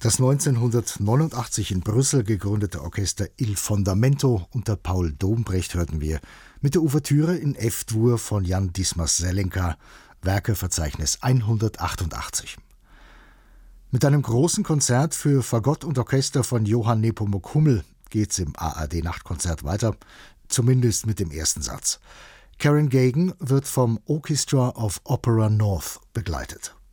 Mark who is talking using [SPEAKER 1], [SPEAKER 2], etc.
[SPEAKER 1] Das 1989 in Brüssel gegründete Orchester Il Fondamento unter Paul Dombrecht hörten wir mit der Ouvertüre in F-Dur von Jan Dismas-Zelenka, Werkeverzeichnis 188. Mit einem großen Konzert für Fagott und Orchester von Johann Nepomuk Hummel geht's im ARD-Nachtkonzert weiter, zumindest mit dem ersten Satz. Karen Gagan wird vom Orchestra of Opera North begleitet.